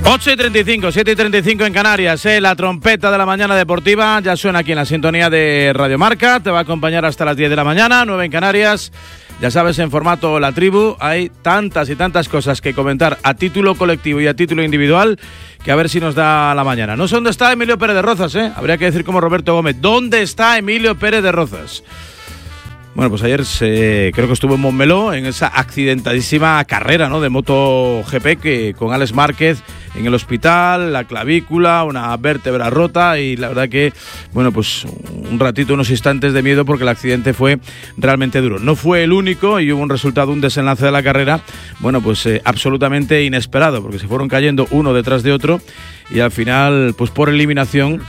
8:35, 7:35 en Canarias, la trompeta de la mañana deportiva ya suena aquí en la sintonía de Radio Marca, te va a acompañar hasta las 10 de la mañana, 9 en Canarias. Ya sabes, en formato La Tribu hay tantas y tantas cosas que comentar a título colectivo y a título individual que a ver si nos da la mañana. No sé dónde está Emilio Pérez de Rozas, habría que decir como Roberto Gómez, ¿dónde está Emilio Pérez de Rozas? Bueno, pues ayer creo que estuvo en Montmeló en esa accidentadísima carrera, ¿no?, de MotoGP que con Alex Márquez en el hospital, la clavícula, una vértebra rota y la verdad que, bueno, pues un ratito, unos instantes de miedo porque el accidente fue realmente duro. No fue el único y hubo un resultado, un desenlace de la carrera, bueno, pues absolutamente inesperado porque se fueron cayendo uno detrás de otro y al final, pues por eliminación,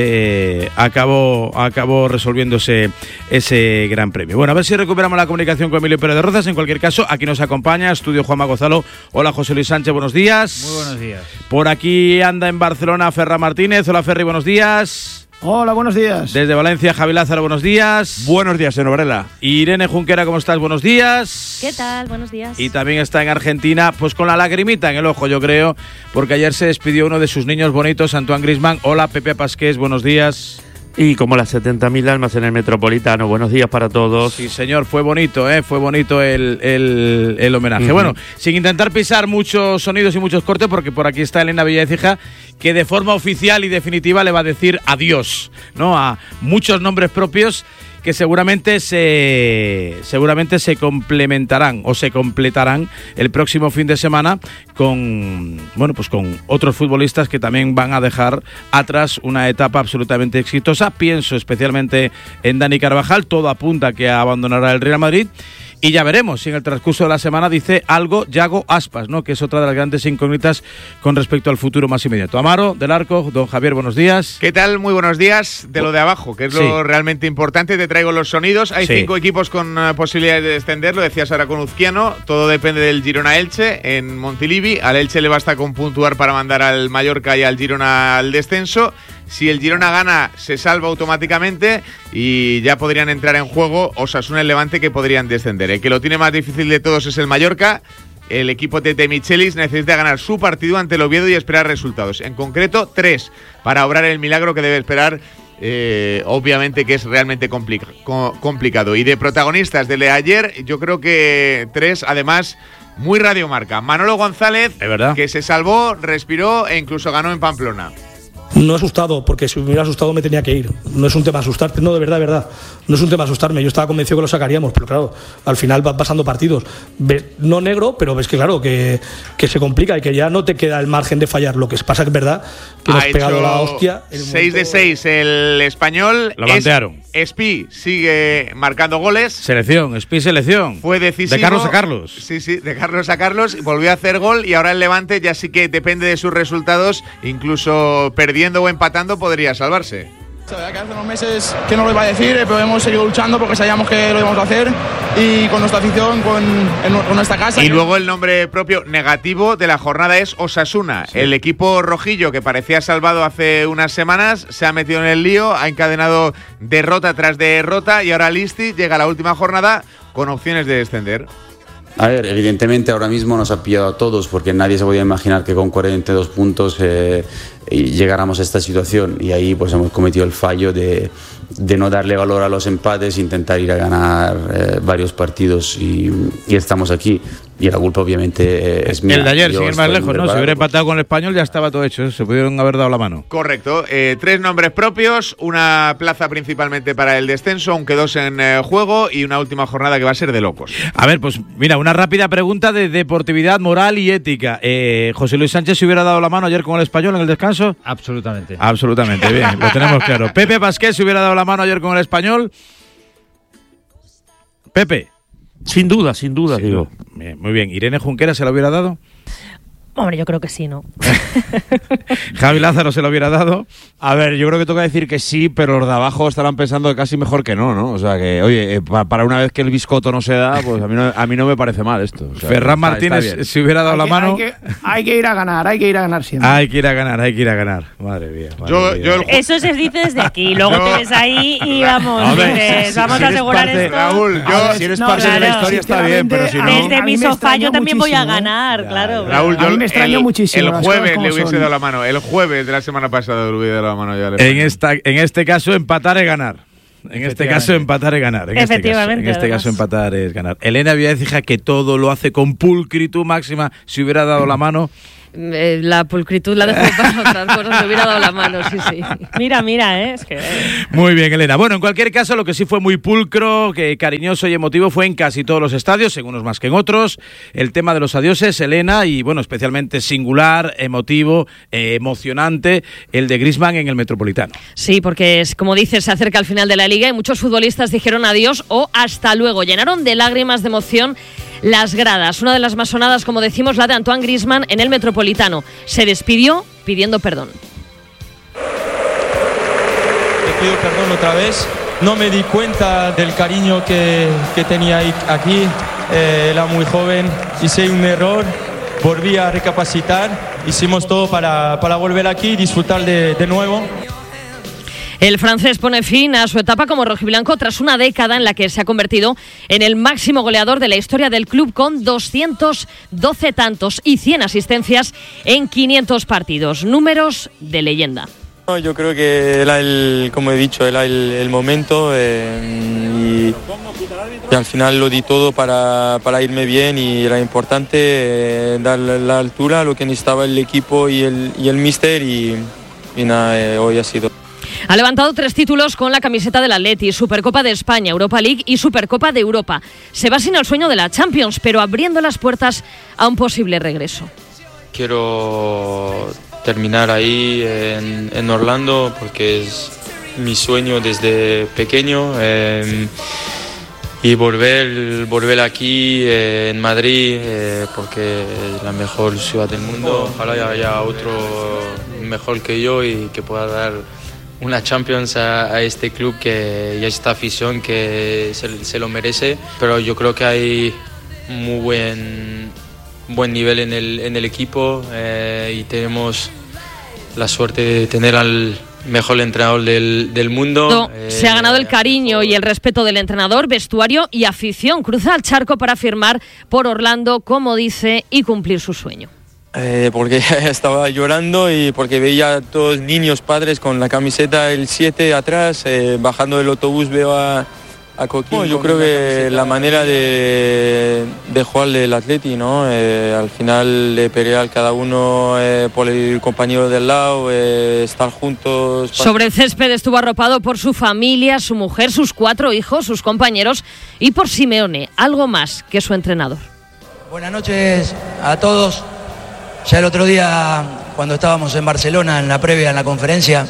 acabó resolviéndose ese gran premio. Bueno, a ver si recuperamos la comunicación con Emilio Pérez de Rozas. En cualquier caso, aquí nos acompaña Estudio Juanma Gonzalo. Hola, José Luis Sánchez, buenos días. Muy buenos días. Por aquí anda en Barcelona Ferran Martínez. Hola, Ferri, buenos días. Hola, buenos días. Desde Valencia, Javi Lázaro, buenos días. Buenos días, señor Varela. Irene Junquera, ¿cómo estás? Buenos días. ¿Qué tal? Buenos días. Y también está en Argentina, pues con la lagrimita en el ojo, yo creo, porque ayer se despidió uno de sus niños bonitos, Antoine Griezmann. Hola, Pepe Pasqués, buenos días. Y como las 70.000 almas en el Metropolitano, buenos días para todos. Sí, señor, fue bonito, fue bonito el homenaje. Bueno, sin intentar pisar muchos sonidos y muchos cortes, porque por aquí está Elena Villaecija, que de forma oficial y definitiva le va a decir adiós, ¿no?, a muchos nombres propios que seguramente se complementarán o se completarán el próximo fin de semana con, bueno, pues con otros futbolistas que también van a dejar atrás una etapa absolutamente exitosa. Pienso especialmente en Dani Carvajal, todo apunta que abandonará el Real Madrid. Y ya veremos si en el transcurso de la semana dice algo Yago Aspas, ¿no?, que es otra de las grandes incógnitas con respecto al futuro más inmediato. Amaro, del Arco, don Javier, buenos días. ¿Qué tal? Muy buenos días. De lo de abajo, que es lo realmente importante, te traigo los sonidos. Hay 5 equipos con posibilidades de descender, lo decías ahora con Uzquiano. Todo depende del Girona-Elche en Montilivi. Al Elche le basta con puntuar para mandar al Mallorca y al Girona al descenso. Si el Girona gana, se salva automáticamente y ya podrían entrar en juego Osasuna y el Levante, que podrían descender. El que lo tiene más difícil de todos es el Mallorca. El equipo de Michelis necesita ganar su partido ante el Oviedo y esperar resultados. En concreto, 3 para obrar el milagro que debe esperar. Obviamente que es realmente complicado. Y de protagonistas de ayer, yo creo que 3, además, muy radiomarca. Manolo González, que se salvó, respiró e incluso ganó en Pamplona. No he asustado, porque si me hubiera asustado me tenía que ir. No es un tema asustarte, no, de verdad. No es un tema asustarme. Yo estaba convencido que lo sacaríamos, pero claro, al final van pasando partidos. No negro, pero ves que claro, que se complica y que ya no te queda el margen de fallar. Lo que pasa es verdad que nos ha pegado la hostia. 6 de 6 el Español. Lo bandearon. Espi sigue marcando goles. Selección. Fue decisivo. De Carlos a Carlos. Sí, de Carlos a Carlos. Volvió a hacer gol y ahora el Levante ya sí que depende de sus resultados. Incluso perdiendo o empatando podría salvarse. Sabía que hace unos meses que no lo iba a decir, pero hemos seguido luchando porque sabíamos que lo íbamos a hacer y con nuestra afición, con nuestra casa. Y luego el nombre propio negativo de la jornada es Osasuna. Sí. El equipo rojillo, que parecía salvado hace unas semanas, se ha metido en el lío, ha encadenado derrota tras derrota y ahora Listi llega a la última jornada con opciones de descender. A ver, evidentemente ahora mismo nos ha pillado a todos porque nadie se podía imaginar que con 42 puntos llegáramos a esta situación y ahí pues hemos cometido el fallo de no darle valor a los empates, intentar ir a ganar varios partidos y estamos aquí. Y la culpa obviamente es mía. El de ayer, sin ir más lejos, ¿no? Si hubiera empatado con el Español ya estaba todo hecho, se pudieron haber dado la mano. Correcto. 3 nombres propios, una plaza principalmente para el descenso, aunque 2 en juego y una última jornada que va a ser de locos. A ver, pues mira, una rápida pregunta de deportividad, moral y ética. ¿José Luis Sánchez se hubiera dado la mano ayer con el Español en el descanso? Absolutamente. Absolutamente, bien, lo tenemos claro. ¿Pepe Pasqués se hubiera dado la mano ayer con el Español? Pepe. Sin duda, digo. Bien, muy bien. ¿Irene Junquera se lo hubiera dado? Hombre, yo creo que sí, ¿no? ¿Javi Lázaro se lo hubiera dado? A ver, yo creo que toca decir que sí, pero los de abajo estarán pensando casi mejor que no, ¿no? O sea que, oye, para una vez que el biscoto no se da, pues a mí no me parece mal esto. O sea, Ferran Martínez se hubiera dado la mano. Hay que ir a ganar siempre. Hay que ir a ganar. Madre mía. Eso se dice desde aquí, luego te ves ahí y vamos, vamos a asegurar esto. Raúl, si eres parte de la historia está bien, pero si no… Desde mi sofá yo también voy a ganar, claro. Raúl, a mí me extraño muchísimo. El jueves le hubiese dado la mano. El jueves de la semana pasada le hubiese dado la mano ya. En este caso, empatar es ganar. En este caso, empatar es ganar. En este caso, empatar es ganar. Elena Villaécija, que todo lo hace con pulcritud máxima, si hubiera dado la mano. La pulcritud la dejo para otras cosas, me hubiera dado la mano, sí. Mira, es que... Muy bien, Elena. Bueno, en cualquier caso, lo que sí fue muy pulcro, que cariñoso y emotivo fue en casi todos los estadios, en unos más que en otros. El tema de los adioses, Elena, y bueno, especialmente singular, emotivo, emocionante, el de Griezmann en el Metropolitano. Sí, porque como dices, se acerca el final de la Liga y muchos futbolistas dijeron adiós o hasta luego. Llenaron de lágrimas de emoción las gradas. Una de las más sonadas, como decimos, la de Antoine Griezmann en el Metropolitano. Se despidió pidiendo perdón. Te pido perdón otra vez. No me di cuenta del cariño que tenía aquí. Era muy joven. Hice un error. Volví a recapacitar. Hicimos todo para volver aquí y disfrutar de nuevo. El francés pone fin a su etapa como rojiblanco tras una década en la que se ha convertido en el máximo goleador de la historia del club con 212 tantos y 100 asistencias en 500 partidos. Números de leyenda. Yo creo que era como he dicho, era el momento y al final lo di todo para irme bien y era importante dar la altura a lo que necesitaba el equipo y el míster y nada, hoy ha sido. Ha levantado 3 títulos con la camiseta del Atleti, Supercopa de España, Europa League y Supercopa de Europa. Se va sin el sueño de la Champions, pero abriendo las puertas a un posible regreso. Quiero terminar ahí en Orlando porque es mi sueño desde pequeño y volver aquí en Madrid porque es la mejor ciudad del mundo. Ojalá haya otro mejor que yo y que pueda dar una Champions a este club y a esta afición que se lo merece, pero yo creo que hay muy buen nivel en el equipo y tenemos la suerte de tener al mejor entrenador del mundo. Se ha ganado el cariño y el respeto del entrenador, vestuario y afición. Cruza el charco para firmar por Orlando, como dice, y cumplir su sueño. Porque estaba llorando y porque veía a todos los niños, padres con la camiseta el 7 atrás, bajando del autobús veo a Coquín. Yo creo que la manera de jugar del Atleti, ¿no? Al final de pelear cada uno por el compañero del lado, estar juntos. Sobre el césped estuvo arropado por su familia, su mujer, sus 4 hijos, sus compañeros y por Simeone, algo más que su entrenador. Buenas noches a todos. Ya el otro día, cuando estábamos en Barcelona, en la previa, en la conferencia,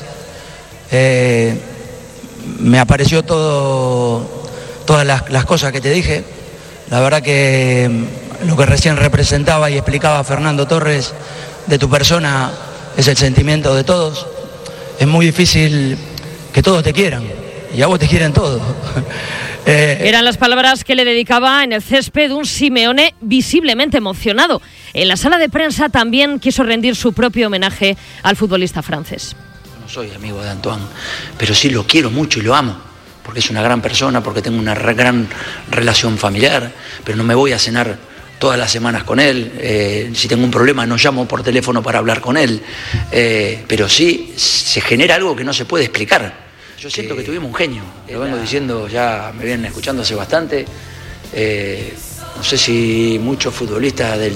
me apareció todas las cosas que te dije. La verdad que lo que recién representaba y explicaba Fernando Torres de tu persona es el sentimiento de todos. Es muy difícil que todos te quieran y a vos te quieren todos. Eran las palabras que le dedicaba en el césped un Simeone visiblemente emocionado. En la sala de prensa también quiso rendir su propio homenaje al futbolista francés. No soy amigo de Antoine, pero sí lo quiero mucho y lo amo, porque es una gran persona, porque tengo una gran relación familiar, pero no me voy a cenar todas las semanas con él. Si tengo un problema no llamo por teléfono para hablar con él, pero sí se genera algo que no se puede explicar. Yo siento que tuvimos un genio, lo vengo diciendo, ya me vienen escuchando hace bastante. No sé si muchos futbolistas de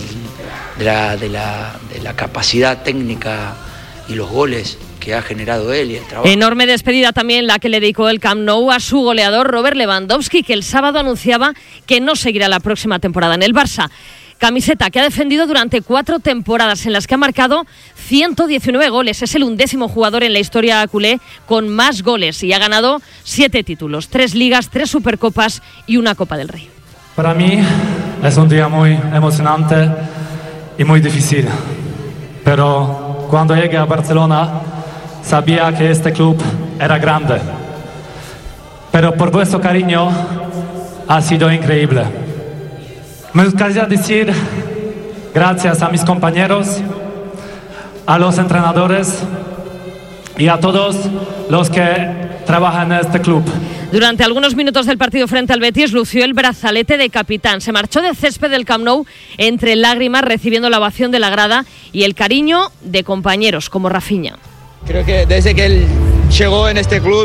la capacidad técnica y los goles que ha generado él y el trabajo. Enorme despedida también la que le dedicó el Camp Nou a su goleador Robert Lewandowski, que el sábado anunciaba que no seguirá la próxima temporada en el Barça. Camiseta que ha defendido durante 4 temporadas en las que ha marcado 119 goles. Es el 11º jugador en la historia culé con más goles y ha ganado 7 títulos, 3 ligas, 3 supercopas y una Copa del Rey. Para mí es un día muy emocionante y muy difícil. Pero cuando llegué a Barcelona sabía que este club era grande. Pero por vuestro cariño ha sido increíble. Me gustaría decir gracias a mis compañeros, a los entrenadores y a todos los que trabajan en este club. Durante algunos minutos del partido frente al Betis lució el brazalete de capitán. Se marchó del césped del Camp Nou entre lágrimas, recibiendo la ovación de la grada y el cariño de compañeros como Rafinha. Creo que desde que él llegó en este club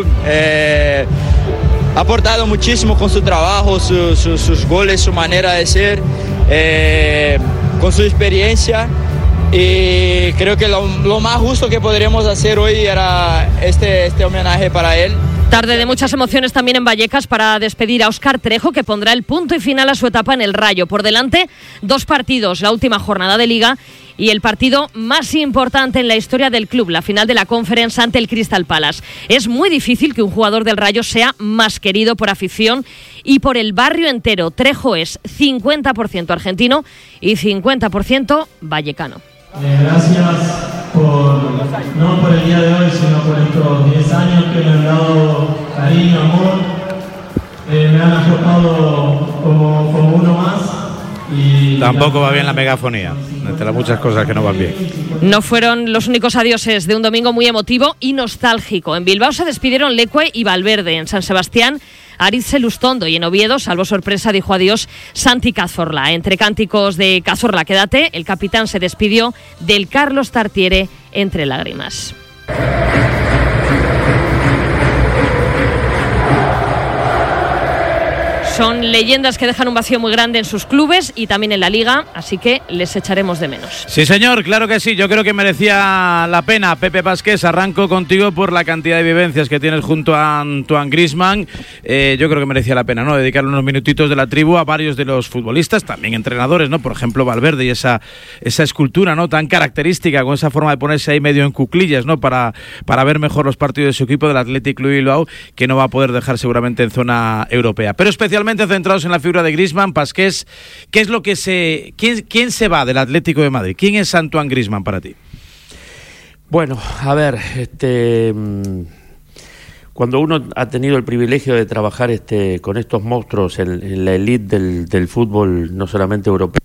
ha aportado muchísimo con su trabajo, sus goles, su manera de ser, con su experiencia. Y creo que lo más justo que podríamos hacer hoy era este homenaje para él. Tarde de muchas emociones también en Vallecas para despedir a Óscar Trejo, que pondrá el punto y final a su etapa en el Rayo. Por delante, 2 partidos, la última jornada de Liga y el partido más importante en la historia del club, la final de la Conference ante el Crystal Palace. Es muy difícil que un jugador del Rayo sea más querido por afición y por el barrio entero. Trejo es 50% argentino y 50% vallecano. Gracias no por el día de hoy, sino por estos 10 años que me han dado cariño, amor, me han aflojado como uno más. Y tampoco va bien la megafonía, entre las muchas cosas que no van bien. No fueron los únicos adioses de un domingo muy emotivo y nostálgico. En Bilbao se despidieron Leque y Valverde. En San Sebastián, Aritz Lustondo, y en Oviedo, salvo sorpresa, dijo adiós Santi Cazorla. Entre cánticos de Cazorla, quédate, el capitán se despidió del Carlos Tartiere entre lágrimas. Son leyendas que dejan un vacío muy grande en sus clubes y también en la Liga, así que les echaremos de menos. Sí, señor, claro que sí. Yo creo que merecía la pena. Pepe Pasqués, arranco contigo por la cantidad de vivencias que tienes junto a Antoine Griezmann. Yo creo que merecía la pena, ¿no?, dedicarle unos minutitos de la tribu a varios de los futbolistas, también entrenadores, ¿no? Por ejemplo, Valverde y esa escultura, ¿no?, tan característica, con esa forma de ponerse ahí medio en cuclillas, ¿no?, para ver mejor los partidos de su equipo, del Athletic Club Bilbao, que no va a poder dejar seguramente en zona europea. Pero especialmente centrados en la figura de Griezmann, Pasqués, ¿qué es lo que quién se va del Atlético de Madrid? ¿Quién es Antoine Griezmann para ti? Bueno, a ver, cuando uno ha tenido el privilegio de trabajar con estos monstruos en la elite del fútbol, no solamente europeo,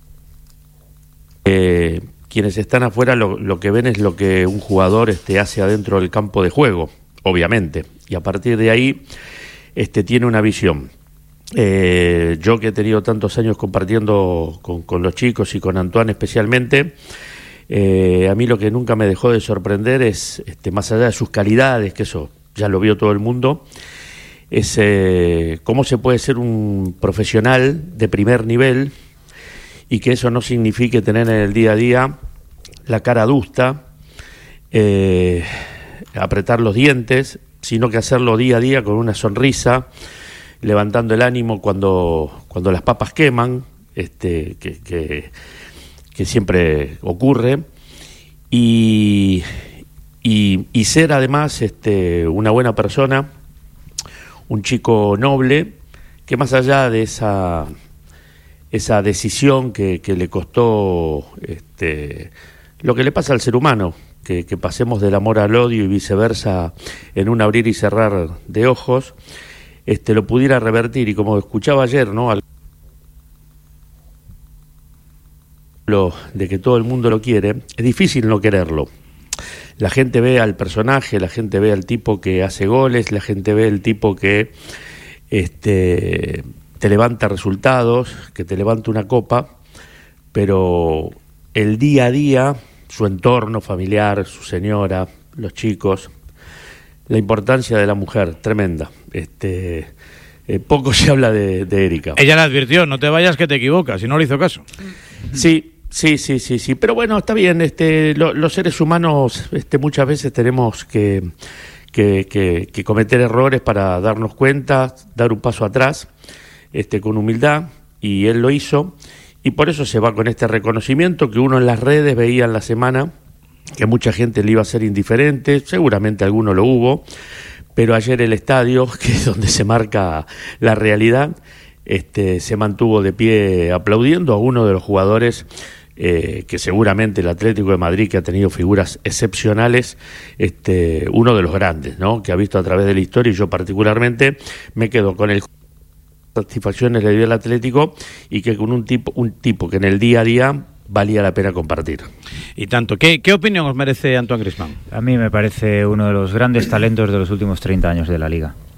quienes están afuera lo que ven es lo que un jugador hace adentro del campo de juego, obviamente, y a partir de ahí tiene una visión. Yo que he tenido tantos años compartiendo con los chicos y con Antoine especialmente, a mí lo que nunca me dejó de sorprender es, más allá de sus calidades, que eso ya lo vio todo el mundo, es cómo se puede ser un profesional de primer nivel y que eso no signifique tener en el día a día la cara adusta, apretar los dientes, sino que hacerlo día a día con una sonrisa, levantando el ánimo cuando las papas queman, que siempre ocurre, y ser además una buena persona, un chico noble, que más allá de esa decisión que le costó lo que le pasa al ser humano, que pasemos del amor al odio y viceversa en un abrir y cerrar de ojos, lo pudiera revertir. Y como escuchaba ayer, ¿no?, de que todo el mundo lo quiere, es difícil no quererlo. La gente ve al personaje, la gente ve al tipo que hace goles, la gente ve el tipo que te levanta resultados, que te levanta una copa, pero el día a día, su entorno familiar, su señora, los chicos, la importancia de la mujer, tremenda. Poco se habla de Erika. Ella le advirtió, no te vayas que te equivocas, y no le hizo caso. Sí, pero bueno, está bien, los seres humanos muchas veces tenemos que cometer errores para darnos cuenta, dar un paso atrás, con humildad, y él lo hizo, y por eso se va con este reconocimiento que uno en las redes veía en la semana, que mucha gente le iba a ser indiferente, seguramente alguno lo hubo, pero ayer el estadio, que es donde se marca la realidad, se mantuvo de pie aplaudiendo a uno de los jugadores que seguramente el Atlético de Madrid, que ha tenido figuras excepcionales, uno de los grandes, ¿no?, que ha visto a través de la historia, y yo particularmente me quedo con el satisfacciones le dio el Atlético, y que con un tipo que en el día a día valía la pena compartir. Y tanto. ¿Qué opinión os merece Antoine Griezmann? A mí me parece uno de los grandes talentos de los últimos 30 años de la Liga.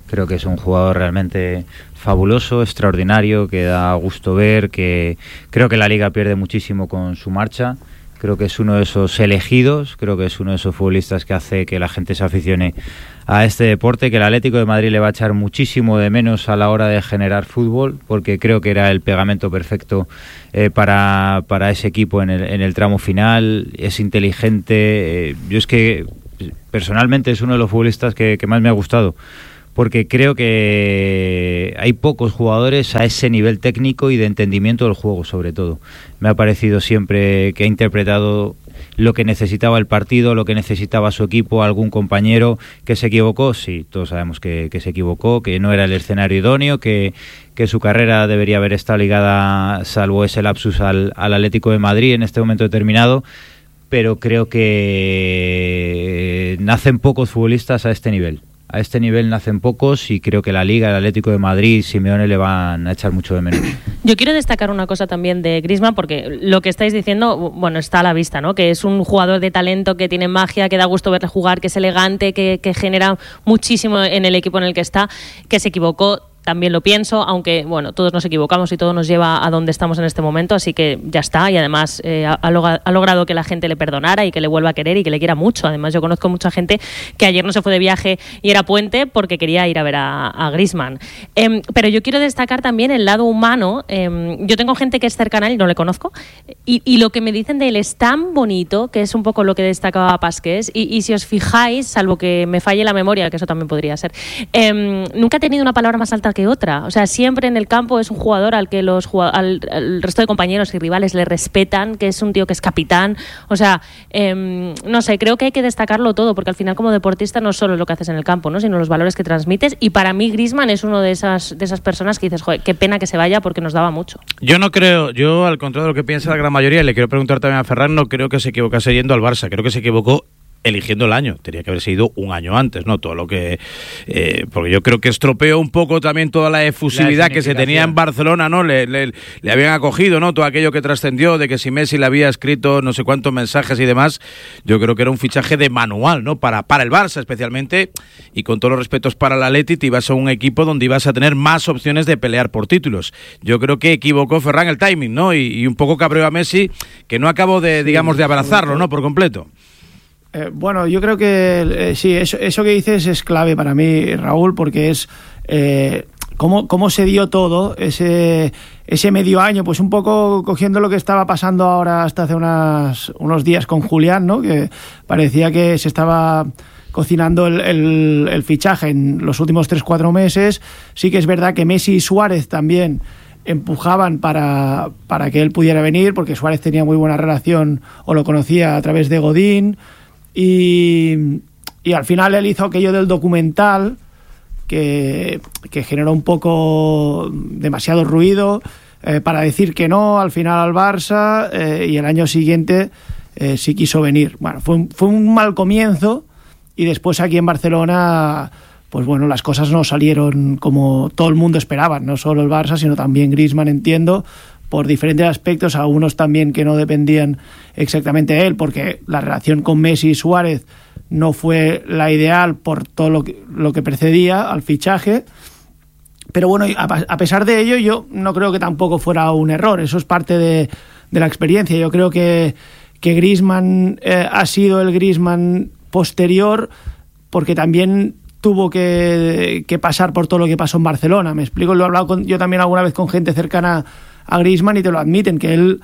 Creo que es un jugador realmente fabuloso, extraordinario, que da gusto ver, que creo que la Liga pierde muchísimo con su marcha. Creo que es uno de esos elegidos, creo que es uno de esos futbolistas que hace que la gente se aficione a este deporte, que el Atlético de Madrid le va a echar muchísimo de menos a la hora de generar fútbol, porque creo que era el pegamento perfecto para ese equipo en el tramo final. Es inteligente, yo es que personalmente es uno de los futbolistas que más me ha gustado, porque creo que hay pocos jugadores a ese nivel técnico y de entendimiento del juego, sobre todo. Me ha parecido siempre que ha interpretado lo que necesitaba el partido, lo que necesitaba su equipo, algún compañero que se equivocó. Sí, todos sabemos que se equivocó, que no era el escenario idóneo, que su carrera debería haber estado ligada, salvo ese lapsus, al Atlético de Madrid en este momento determinado, pero creo que nacen pocos futbolistas a este nivel. A este nivel nacen pocos y creo que la Liga, el Atlético de Madrid, Simeone le van a echar mucho de menos. Yo quiero destacar una cosa también de Griezmann, porque lo que estáis diciendo, bueno, está a la vista, ¿no? Que es un jugador de talento, que tiene magia, que da gusto verle jugar, que es elegante, que genera muchísimo en el equipo en el que está, que se equivocó. También lo pienso, aunque bueno, todos nos equivocamos y todo nos lleva a donde estamos en este momento, así que ya está. Y además ha logrado que la gente le perdonara y que le vuelva a querer y que le quiera mucho. Además, yo conozco mucha gente que ayer no se fue de viaje y era puente porque quería ir a ver a Griezmann. Pero yo quiero destacar también el lado humano. Yo tengo gente que es cercana a él, no le conozco, y lo que me dicen de él es tan bonito, que es un poco lo que destacaba Pasqués, y si os fijáis, salvo que me falle la memoria, que eso también podría ser, nunca ha tenido una palabra más alta que otra. O sea, siempre en el campo es un jugador al que al resto de compañeros y rivales le respetan, que es un tío que es capitán. O sea, no sé, creo que hay que destacarlo todo, porque al final como deportista no solo es lo que haces en el campo, ¿no? Sino los valores que transmites, y para mí Griezmann es uno de esas personas que dices, joder, qué pena que se vaya porque nos daba mucho. Yo no creo, yo al contrario de lo que piensa la gran mayoría, le quiero preguntar también a Ferran, no creo que se equivocase yendo al Barça, creo que se equivocó eligiendo el año, tenía que haberse ido un año antes, ¿no? Todo lo que porque yo creo que estropeó un poco también toda la efusividad que se tenía en Barcelona, ¿no? Le habían acogido, ¿no? Todo aquello que trascendió de que si Messi le había escrito no sé cuántos mensajes y demás. Yo creo que era un fichaje de manual, ¿no? Para el Barça especialmente, y con todos los respetos para el Atleti, te ibas a un equipo donde ibas a tener más opciones de pelear por títulos. Yo creo que equivocó Ferran el timing, ¿no? Y un poco cabreó a Messi, que no acabó de, digamos, de abrazarlo, ¿no? Por completo. Bueno, yo creo que sí, eso que dices es clave para mí, Raúl, porque es cómo se dio todo ese medio año, pues un poco cogiendo lo que estaba pasando ahora hasta hace unos días con Julián, ¿no? Que parecía que se estaba cocinando el fichaje en los últimos 3-4 meses. Sí que es verdad que Messi y Suárez también empujaban para que él pudiera venir, porque Suárez tenía muy buena relación o lo conocía a través de Godín. Y al final él hizo aquello del documental que generó un poco demasiado ruido para decir que no al final al Barça, y el año siguiente sí quiso venir. Bueno, fue un mal comienzo, y después aquí en Barcelona, pues bueno, las cosas no salieron como todo el mundo esperaba, no solo el Barça, sino también Griezmann, entiendo, por diferentes aspectos, algunos también que no dependían exactamente de él, porque la relación con Messi y Suárez no fue la ideal por todo lo que precedía al fichaje. Pero bueno, a pesar de ello, yo no creo que tampoco fuera un error, eso es parte de la experiencia. Yo creo que Griezmann ha sido el Griezmann posterior, porque también tuvo que pasar por todo lo que pasó en Barcelona. Me explico, lo he hablado yo también alguna vez con gente cercana a Griezmann y te lo admiten, que él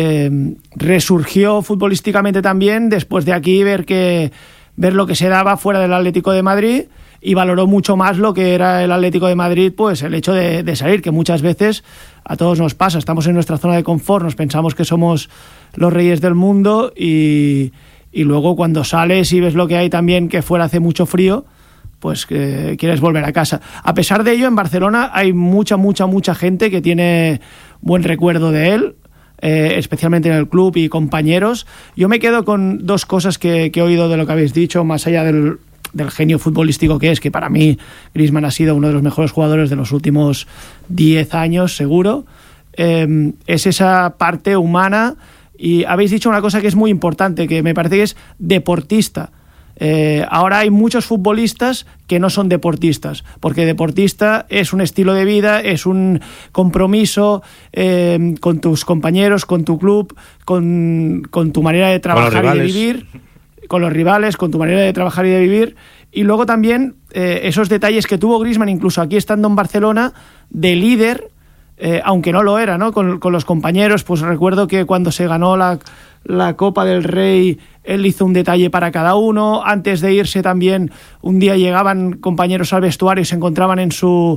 resurgió futbolísticamente también después de aquí ver lo que se daba fuera del Atlético de Madrid, y valoró mucho más lo que era el Atlético de Madrid, pues el hecho de salir, que muchas veces a todos nos pasa, estamos en nuestra zona de confort, nos pensamos que somos los reyes del mundo, y luego cuando sales y ves lo que hay también, que fuera hace mucho frío, pues quieres volver a casa. A pesar de ello, en Barcelona hay mucha gente que tiene buen recuerdo de él, especialmente en el club y compañeros. Yo me quedo con dos cosas que he oído de lo que habéis dicho, más allá del genio futbolístico que es, que para mí Griezmann ha sido uno de los mejores jugadores de los últimos 10 años, seguro. Es esa parte humana, y habéis dicho una cosa que es muy importante, que me parece que es deportista. Ahora hay muchos futbolistas que no son deportistas, porque deportista es un estilo de vida, es un compromiso con tus compañeros, con tu club, con tu manera de trabajar y de vivir, con los rivales, con tu manera de trabajar y de vivir. Y luego también esos detalles que tuvo Griezmann, incluso aquí estando en Barcelona, de líder, aunque no lo era, ¿no? Con los compañeros, pues recuerdo que cuando se ganó la Copa del Rey, él hizo un detalle para cada uno. Antes de irse también, un día llegaban compañeros al vestuario y se encontraban en su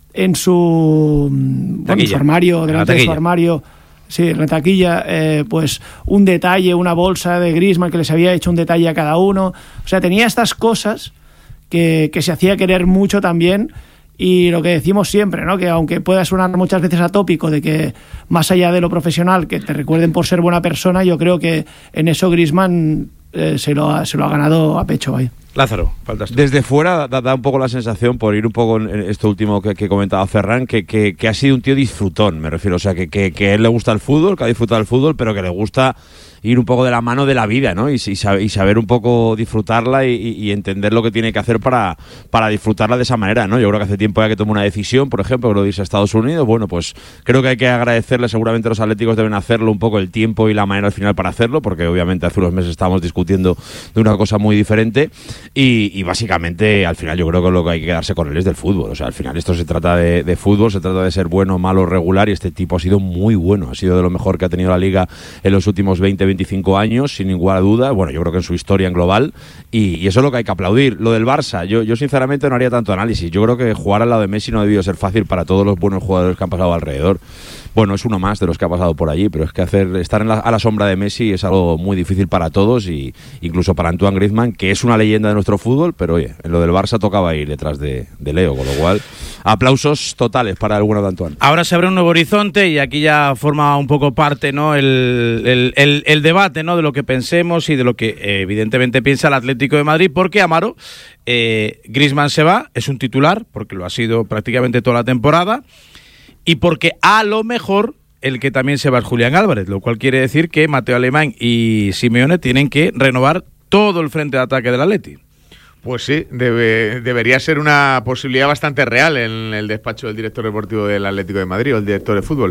armario, delante de su armario, sí, en la taquilla, pues un detalle, una bolsa de Griezmann que les había hecho un detalle a cada uno. O sea, tenía estas cosas que se hacía querer mucho también. Y lo que decimos siempre, ¿no? Que aunque pueda sonar muchas veces atópico de que más allá de lo profesional, que te recuerden por ser buena persona, yo creo que en eso Griezmann se lo ha ganado a pecho ahí. Lázaro, faltas tú. Desde fuera da un poco la sensación, por ir un poco en esto último que comentaba Ferran, que ha sido un tío disfrutón, me refiero. O sea, que a él le gusta el fútbol, que ha disfrutado del fútbol, pero que le gusta ir un poco de la mano de la vida, ¿no? Y saber un poco disfrutarla y entender lo que tiene que hacer para disfrutarla de esa manera, ¿no? Yo creo que hace tiempo ya que tomó una decisión, por ejemplo, lo de irse a Estados Unidos. Bueno, pues creo que hay que agradecerle, seguramente los atléticos deben hacerlo un poco el tiempo y la manera al final para hacerlo, porque obviamente hace unos meses estábamos discutiendo de una cosa muy diferente y básicamente al final yo creo que lo que hay que quedarse con él es del fútbol. O sea, al final esto se trata de fútbol, se trata de ser bueno, malo, regular, y este tipo ha sido muy bueno, ha sido de lo mejor que ha tenido la Liga en los últimos 20-25 años, sin ninguna duda. Bueno, yo creo que en su historia en global, y eso es lo que hay que aplaudir. Lo del Barça, yo sinceramente no haría tanto análisis. Yo creo que jugar al lado de Messi no ha debido ser fácil para todos los buenos jugadores que han pasado alrededor. Bueno, es uno más de los que ha pasado por allí, pero es que estar a la sombra de Messi es algo muy difícil para todos, y incluso para Antoine Griezmann, que es una leyenda de nuestro fútbol, pero oye, en lo del Barça tocaba ir detrás de Leo, con lo cual aplausos totales para el bueno de Antoine. Ahora se abre un nuevo horizonte y aquí ya forma un poco parte, ¿no?, el debate, ¿no?, de lo que pensemos y de lo que evidentemente piensa el Atlético de Madrid, porque Amaro, Griezmann se va, es un titular, porque lo ha sido prácticamente toda la temporada, y porque a lo mejor el que también se va es Julián Álvarez, lo cual quiere decir que Mateo Alemán y Simeone tienen que renovar todo el frente de ataque del Atleti. Pues sí, debería ser una posibilidad bastante real en el despacho del director deportivo del Atlético de Madrid, o el director de fútbol.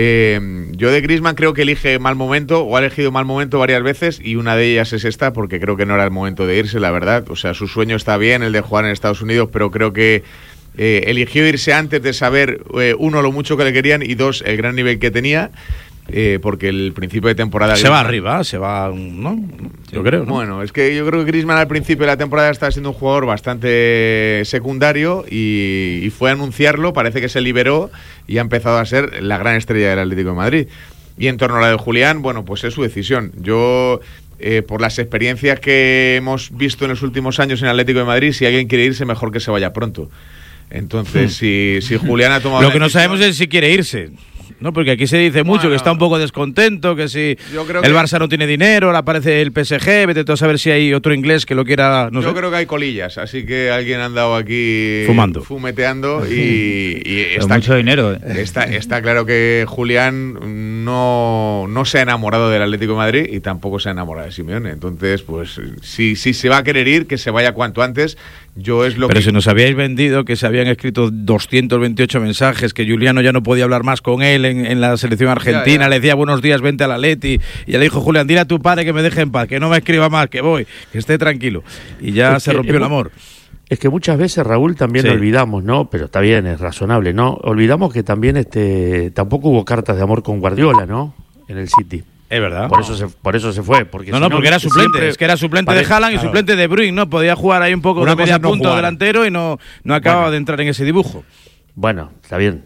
Yo de Griezmann creo que elige mal momento, o ha elegido mal momento varias veces, y una de ellas es esta, porque creo que no era el momento de irse, la verdad. O sea, su sueño está bien, el de jugar en Estados Unidos, pero creo que eligió irse antes de saber, uno, lo mucho que le querían, y dos, el gran nivel que tenía. Porque el principio de temporada... Se va arriba, se va, ¿no? Yo creo, ¿no? Bueno, es que yo creo que Griezmann al principio de la temporada estaba siendo un jugador bastante secundario, y fue a anunciarlo, parece que se liberó y ha empezado a ser la gran estrella del Atlético de Madrid. Y en torno a la de Julián, bueno, pues es su decisión. Yo... por las experiencias que hemos visto en los últimos años en el Atlético de Madrid, si alguien quiere irse, mejor que se vaya pronto. Entonces, si Julián ha tomado... Lo que no sabemos es si quiere irse, ¿no? Porque aquí se dice mucho, que está un poco descontento, que si el Barça no tiene dinero, ahora aparece el PSG, vete tú a saber si hay otro inglés que lo quiera, no sé. Yo creo que hay colillas, así que alguien ha andado aquí fumeteando y está mucho dinero. Está claro que Julián no se ha enamorado del Atlético de Madrid y tampoco se ha enamorado de Simeone. Entonces, pues si se va a querer ir, que se vaya cuanto antes. Pero si nos habíais vendido que se habían escrito 228 mensajes, que Juliano ya no podía hablar más con él en la selección argentina, le decía buenos días, vente al Atleti, y le dijo Julián, dile a tu padre que me deje en paz, que no me escriba más, que voy, que esté tranquilo, y ya se rompió el amor. Es que muchas veces, Raúl, también olvidamos, ¿no? Pero está bien, es razonable, ¿no? Olvidamos que también tampoco hubo cartas de amor con Guardiola, ¿no? En el City. Es verdad. Por eso se fue. Porque porque era suplente. Es que era suplente de Haaland y suplente de Bruyne, ¿no? Podía jugar ahí un poco de media punta delantero y no acababa de entrar en ese dibujo. Bueno, está bien.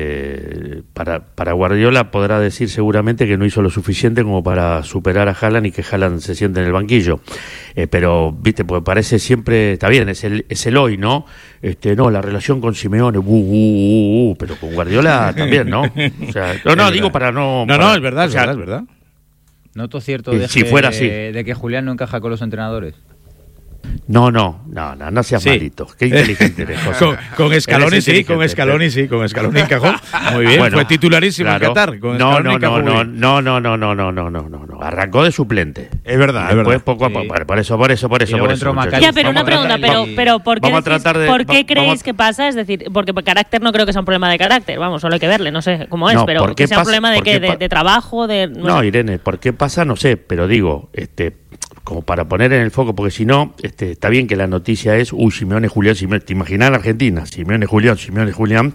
Para Guardiola podrá decir seguramente que no hizo lo suficiente como para superar a Haaland y que Haaland se siente en el banquillo. Pero, viste, pues parece siempre, está bien, es el hoy, ¿no? No, la relación con Simeone, pero con Guardiola también, ¿no? O sea, no, digo para no... No, es verdad, es verdad. ¿Noto cierto si fuera así. de que Julián no encaja con los entrenadores? No seas malito. Qué inteligente eres, José. Con Scaloni sí, con Scaloni encajó. Muy bien, bueno, fue titularísimo en Qatar. No. Arrancó de suplente. Es verdad, Después, poco a poco. Por eso. Ya, pero una pregunta, pero ¿por qué creéis que pasa? Es decir, porque por carácter no creo que sea un problema de carácter. Vamos, solo hay que verle, no sé cómo es, pero que sea un problema de trabajo, No, Irene, ¿por qué pasa? No sé, pero digo, como para poner en el foco, porque si no, está bien que la noticia es, Simeone, Julián, Simeone, te imaginas en Argentina, Simeone, Julián,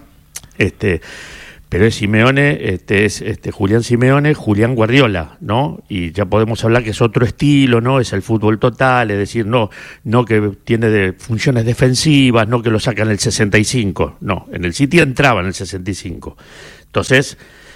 pero es Simeone, es Julián Simeone, Julián Guardiola, ¿no? Y ya podemos hablar que es otro estilo, ¿no? Es el fútbol total, es decir, no que tiene funciones defensivas, no que lo saca en el 65, no, en el City entraba en el 65. Entonces,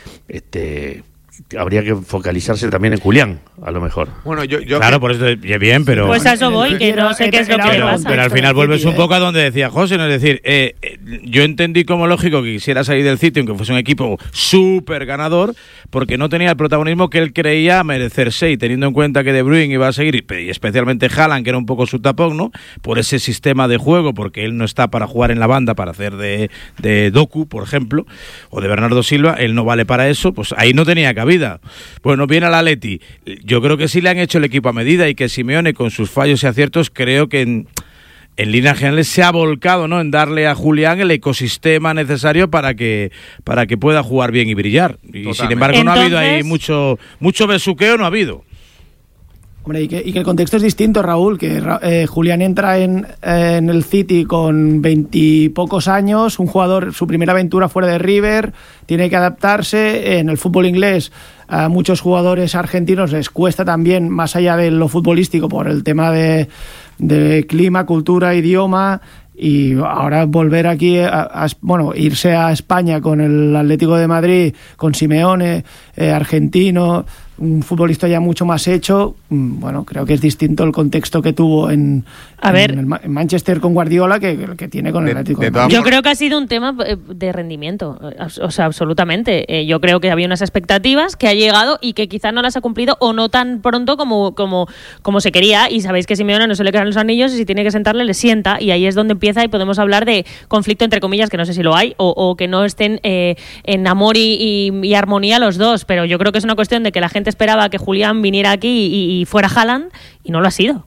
habría que focalizarse también en Julián, a lo mejor. Bueno, yo claro, por eso bien, pero... Pues a eso voy, que no sé qué es lo que pasa. Pero al final vuelves un poco a donde decía José, ¿no? Es decir, yo entendí como lógico que quisiera salir del City, aunque fuese un equipo súper ganador, porque no tenía el protagonismo que él creía merecerse, y teniendo en cuenta que De Bruyne iba a seguir, y especialmente Haaland, que era un poco su tapón, ¿no? Por ese sistema de juego, porque él no está para jugar en la banda, para hacer de Doku, por ejemplo, o de Bernardo Silva, él no vale para eso, pues ahí no tenía cabida. Bueno, viene al Atleti. Yo creo que sí le han hecho el equipo a medida, y que Simeone, con sus fallos y aciertos, creo que en líneas generales se ha volcado, ¿no?, en darle a Julián el ecosistema necesario para que pueda jugar bien y brillar. Y totalmente. Sin embargo, no ha habido ahí mucho besuqueo, no ha habido. Hombre, y que el contexto es distinto, Raúl, que Julián entra en el City con 20 y pocos años, un jugador, su primera aventura fuera de River, tiene que adaptarse. En el fútbol inglés a muchos jugadores argentinos les cuesta también, más allá de lo futbolístico, por el tema de clima, cultura, idioma. Y ahora volver aquí, irse a España con el Atlético de Madrid, con Simeone, argentino, un futbolista ya mucho más hecho, bueno, creo que es distinto el contexto que tuvo en Manchester con Guardiola que tiene con el Atlético de Madrid. Yo creo que ha sido un tema de rendimiento, o sea, absolutamente. Yo creo que había unas expectativas que ha llegado y que quizás no las ha cumplido, o no tan pronto como se quería, y sabéis que Simeone no se le quedan los anillos, y si tiene que sentarle, le sienta, y ahí es donde empieza, y podemos hablar de conflicto entre comillas, que no sé si lo hay, o que no estén en amor y armonía los dos, pero yo creo que es una cuestión de que la gente esperaba que Julián viniera aquí y fuera Haaland, y no lo ha sido.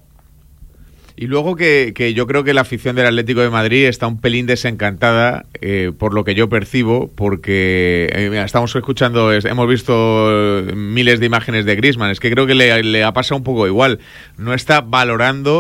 Y luego que yo creo que la afición del Atlético de Madrid está un pelín desencantada, por lo que yo percibo, porque estamos escuchando, hemos visto miles de imágenes de Griezmann. Es que creo que le ha pasado un poco igual. No está valorando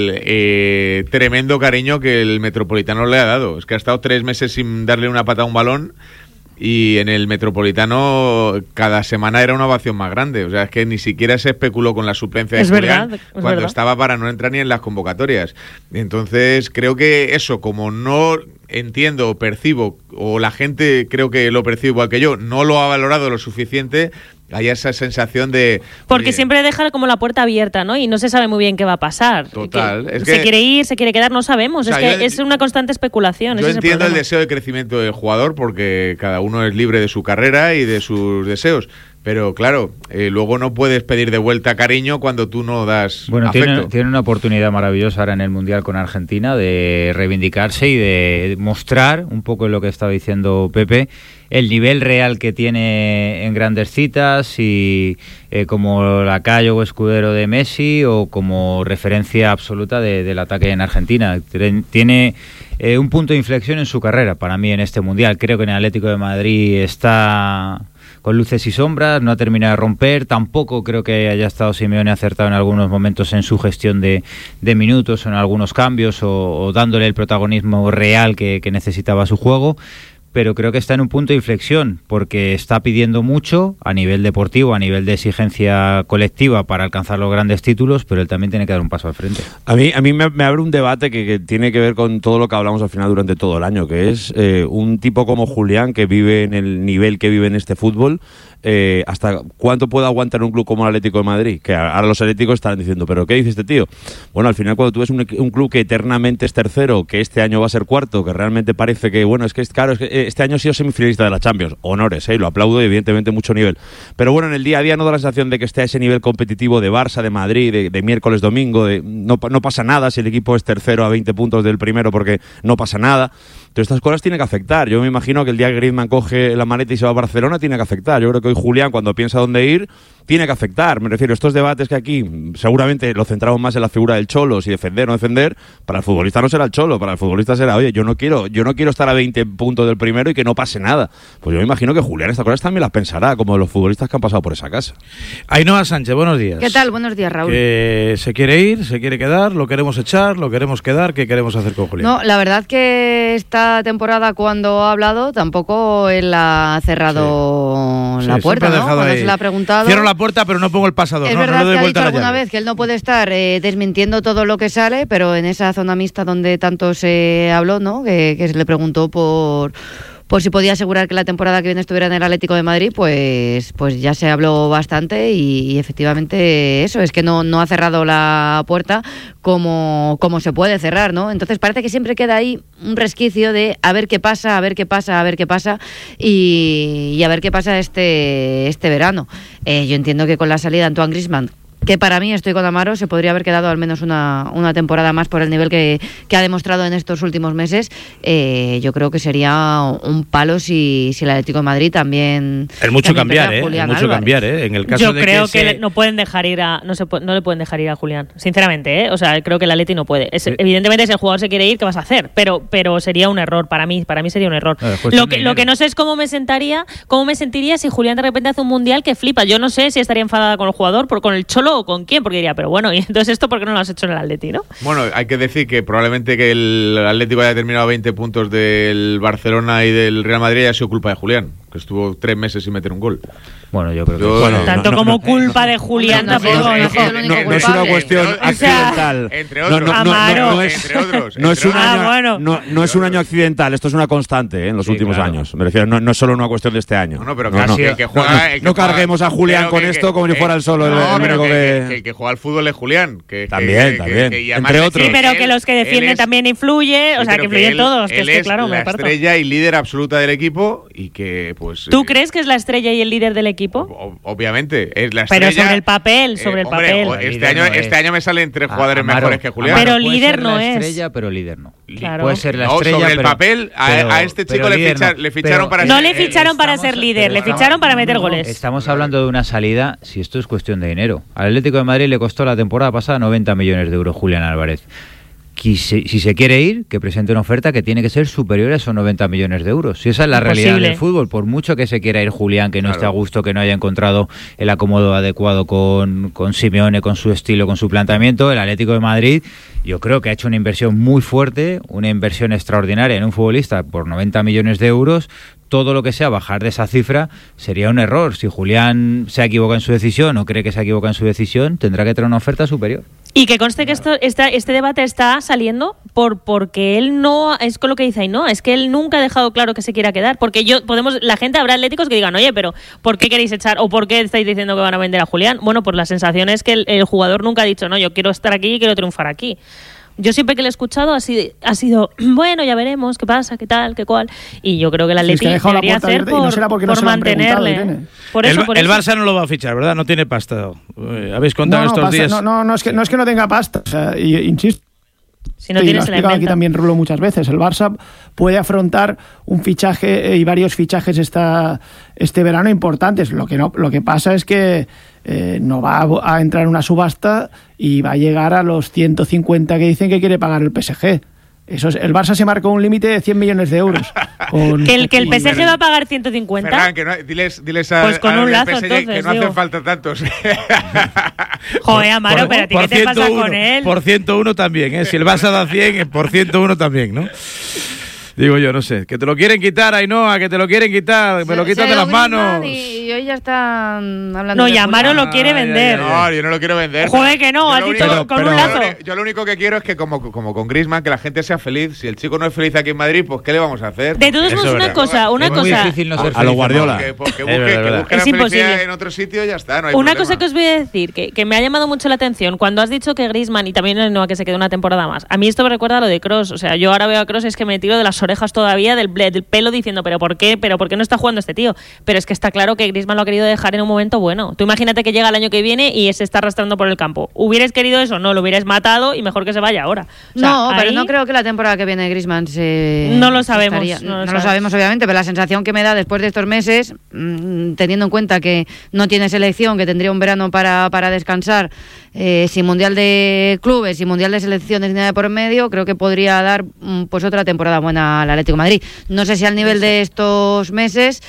el tremendo cariño que el Metropolitano le ha dado. Es que ha estado 3 meses sin darle una patada a un balón, y en el Metropolitano cada semana era una ovación más grande. O sea, es que ni siquiera se especuló con la suplencia de Julián cuando estaba para no entrar ni en las convocatorias. Entonces, creo que eso, como no entiendo, percibo, o la gente creo que lo percibe igual que yo, no lo ha valorado lo suficiente, hay esa sensación de... Porque siempre deja como la puerta abierta, ¿no? Y no se sabe muy bien qué va a pasar. Total. Se quiere ir, se quiere quedar, no sabemos. O sea, es una constante especulación. Yo entiendo el deseo de crecimiento del jugador, porque cada uno es libre de su carrera y de sus deseos. Pero claro, luego no puedes pedir de vuelta cariño cuando tú no das afecto. Tiene una oportunidad maravillosa ahora en el Mundial con Argentina de reivindicarse y de mostrar un poco lo que estaba diciendo Pepe, el nivel real que tiene en grandes citas, y como lacayo o escudero de Messi, o como referencia absoluta del ataque en Argentina. Tiene un punto de inflexión en su carrera para mí en este Mundial. Creo que en el Atlético de Madrid está con luces y sombras, no ha terminado de romper. Tampoco creo que haya estado Simeone acertado en algunos momentos en su gestión de minutos, o en algunos cambios, o dándole el protagonismo real que necesitaba su juego. Pero creo que está en un punto de inflexión, porque está pidiendo mucho a nivel deportivo, a nivel de exigencia colectiva para alcanzar los grandes títulos, pero él también tiene que dar un paso al frente. A mí me abre un debate que tiene que ver con todo lo que hablamos al final durante todo el año, que es un tipo como Julián, que vive en el nivel que vive en este fútbol, ¿hasta cuánto puede aguantar un club como el Atlético de Madrid? Que ahora los atléticos están diciendo, ¿pero qué dice este tío? Bueno, al final cuando tú ves un club que eternamente es tercero, que este año va a ser cuarto, que realmente parece que, bueno, es que este año ha sido semifinalista de la Champions. Honores, lo aplaudo, evidentemente mucho nivel. Pero bueno, en el día a día no da la sensación de que esté a ese nivel competitivo de Barça, de Madrid, de miércoles, domingo, no pasa nada si el equipo es tercero a 20 puntos del primero porque no pasa nada. Entonces estas cosas tienen que afectar. Yo me imagino que el día que Griezmann coge la maleta y se va a Barcelona tiene que afectar. Yo creo que hoy Julián, cuando piensa dónde ir, tiene que afectar. Me refiero a estos debates que aquí seguramente lo centramos más en la figura del Cholo, si defender o no defender. Para el futbolista no será el Cholo, para el futbolista será, oye, yo no quiero estar a 20 puntos del primero y que no pase nada. Pues yo me imagino que Julián estas cosas también las pensará, como los futbolistas que han pasado por esa casa. Ainhoa Sánchez, buenos días. ¿Qué tal? Buenos días, Raúl. ¿Se quiere ir? ¿Se quiere quedar? ¿Lo queremos echar? ¿Lo queremos quedar? ¿Qué queremos hacer con Julián? No, la verdad que esta temporada, cuando ha hablado, tampoco él ha cerrado la puerta, ¿no? Cuando se le ha preguntado... Cierro la puerta, pero no pongo el pasador. Es verdad que ha dicho alguna vez que él no puede estar desmintiendo todo lo que sale, pero en esa zona mixta donde tanto se habló, ¿no? Que se le preguntó por si podía asegurar que la temporada que viene estuviera en el Atlético de Madrid, pues ya se habló bastante y efectivamente eso, es que no ha cerrado la puerta como se puede cerrar, ¿no? Entonces parece que siempre queda ahí un resquicio de a ver qué pasa y a ver qué pasa este verano. Yo entiendo que con la salida de Antoine Griezmann, que para mí, estoy con Amaro, se podría haber quedado al menos una temporada más por el nivel que ha demostrado en estos últimos meses. Yo creo que sería un palo si el Atlético de Madrid también... Es mucho cambiar, En el caso yo de creo que no pueden dejar ir no le pueden dejar ir a Julián, sinceramente, O sea, creo que el Atleti no puede. Evidentemente, si el jugador se quiere ir, ¿qué vas a hacer? Pero sería un error, para mí sería un error. Lo que no sé es cómo me sentiría si Julián de repente hace un mundial que flipa. Yo no sé si estaría enfadada con el jugador, con el Cholo o con quién, porque diría, pero bueno, y entonces esto, ¿por qué no lo has hecho en el Atleti, no? Bueno, hay que decir que probablemente que el Atlético haya terminado 20 puntos del Barcelona y del Real Madrid haya sido culpa de Julián, que estuvo 3 meses sin meter un gol. Bueno, yo creo que... tanto como culpa de Julián tampoco. No es una cuestión accidental. Entre otros. No es un año accidental, esto es una constante en los últimos años. Me refiero, no es solo una cuestión de este año. No carguemos a Julián con esto como si fuera el solo. El que juega al fútbol es Julián. También. Entre otros. Sí, pero que los que defienden también influye, o sea, que influyen todos. Él es la estrella y líder absoluta del equipo y que, pues... ¿Tú crees que es la estrella y el líder del equipo? Obviamente, es la estrella. Pero sobre el papel, Este año me salen 3 jugadores mejores que Julián. Pero líder no es. Estrella, pero líder no. Claro. Puede ser la estrella, sobre el papel, a este chico le ficharon para ser... No le ficharon para ser líder, le ficharon para meter goles. Estamos hablando de una salida, si esto es cuestión de dinero. Al Atlético de Madrid le costó la temporada pasada 90 millones de euros Julián Álvarez. Si se quiere ir, que presente una oferta que tiene que ser superior a esos 90 millones de euros. Si esa es la realidad del fútbol, por mucho que se quiera ir Julián, que no esté a gusto, que no haya encontrado el acomodo adecuado con Simeone, con su estilo, con su planteamiento, el Atlético de Madrid, yo creo que ha hecho una inversión muy fuerte, una inversión extraordinaria en un futbolista por 90 millones de euros. Todo lo que sea bajar de esa cifra sería un error. Si Julián se ha equivocado en su decisión o cree que se ha equivocado en su decisión, tendrá que traer una oferta superior. Y que conste que este debate está saliendo porque él no, es con lo que dice Ainhoa, es que él nunca ha dejado claro que se quiera quedar. Porque la gente, habrá atléticos que digan, oye, pero ¿por qué queréis echar o por qué estáis diciendo que van a vender a Julián? Bueno, pues la sensación es que el jugador nunca ha dicho, no, yo quiero estar aquí y quiero triunfar aquí. Yo siempre que le he escuchado ha sido bueno, ya veremos qué pasa, qué tal, qué cual. Y yo creo que el Atleti debería hacer por mantenerle. Por eso. El Barça no lo va a fichar, ¿verdad? No tiene pasta. ¿Habéis contado estos días? No es que no tenga pasta. O sea, insisto. Si no tienes, lo ha explicado aquí también Rulo muchas veces. El Barça puede afrontar un fichaje y varios fichajes este verano importantes. Lo que pasa es que no va a entrar en una subasta y va a llegar a los 150 que dicen que quiere pagar el PSG. El Barça se marcó un límite de 100 millones de euros. Que el PSG va a pagar 150. Ferran, diles pues con un lazo, PSG entonces, que no hacen falta tantos. Joder, Amaro, pero ¿a ti qué te pasa con él? Por 101 también, ¿eh? Si el Barça da 100, por 101 también, ¿no? Digo yo, no sé, que te lo quieren quitar, Ainhoa, que te lo quieren quitar, me lo quitan de las manos. Y hoy ya están hablando. No, y Amaro lo quiere vender. No, yo no lo quiero vender. Joder, que no, has dicho con un lazo. Yo lo único que quiero es que, como con Griezmann, que la gente sea feliz. Si el chico no es feliz aquí en Madrid, pues ¿qué le vamos a hacer? De todos modos, una cosa. Es muy difícil no ser feliz. A lo Guardiola. Que busque la felicidad en otro sitio y ya está, no hay una problema. cosa que os voy a decir, que me ha llamado mucho la atención, cuando has dicho que Griezmann, y también Ainhoa, que se quedó una temporada más, a mí esto me recuerda a lo de Kroos. O sea, yo ahora veo a Kroos, es que me tiro de las orejas todavía, del pelo, diciendo, ¿pero por qué no está jugando este tío? Pero es que está claro que Griezmann lo ha querido dejar en un momento bueno. Tú imagínate que llega el año que viene y se está arrastrando por el campo. ¿Hubieras querido eso? No, lo hubieras matado y mejor que se vaya ahora. O sea, no, pero no creo que la temporada que viene Griezmann se... No lo sabemos. No lo sabemos, obviamente, pero la sensación que me da después de estos meses, teniendo en cuenta que no tiene selección, que tendría un verano para descansar, sin Mundial de Clubes, sin Mundial de Selecciones ni nada de por medio, creo que podría dar pues otra temporada buena al Atlético de Madrid. No sé si al nivel de estos meses,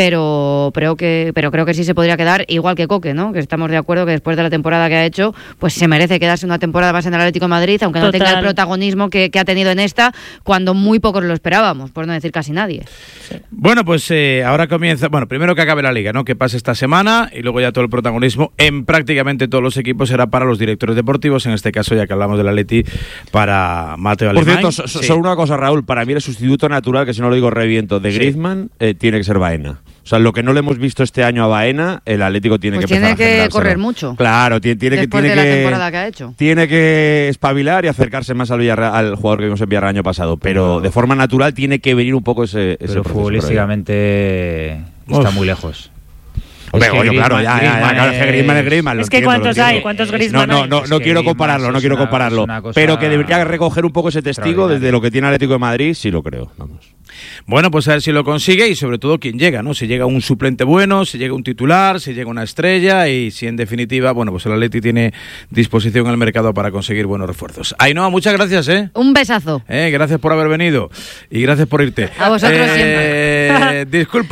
pero creo que sí se podría quedar, igual que Coque, ¿no? Que estamos de acuerdo que después de la temporada que ha hecho, pues se merece quedarse una temporada más en el Atlético de Madrid, aunque no tenga el protagonismo que ha tenido en esta, cuando muy pocos lo esperábamos, por no decir casi nadie. Sí. Bueno, pues ahora comienza, primero que acabe la Liga, ¿no? Que pase esta semana y luego ya todo el protagonismo en prácticamente todos los equipos será para los directores deportivos, en este caso, ya que hablamos del Atleti, para Mateo Alemán. Por cierto, solo una cosa, Raúl, para mí el sustituto natural, que si no lo digo reviento, de Griezmann, tiene que ser Baena. O sea, lo que no le hemos visto este año a Baena, el Atlético tiene que empezar a tiene que correr mucho. Claro, tiene la temporada que ha hecho. Tiene que espabilar y acercarse más al jugador que vimos en Villarreal el año pasado, pero de forma natural tiene que venir un poco ese pero proceso. Futbolísticamente está muy lejos. Hombre, claro, claro, es que Griezmann es Griezmann. Es que ¿cuántos hay? ¿Cuántos Griezmann hay? No quiero compararlo, pero que debería recoger un poco ese testigo desde lo que tiene Atlético de Madrid, sí lo creo, vamos. Bueno, pues a ver si lo consigue y sobre todo quién llega, ¿no? Si llega un suplente bueno, si llega un titular, si llega una estrella y si en definitiva, pues el Atleti tiene disposición en el mercado para conseguir buenos refuerzos. Ainhoa, muchas gracias, Un besazo. Gracias por haber venido y gracias por irte. A vosotros siempre.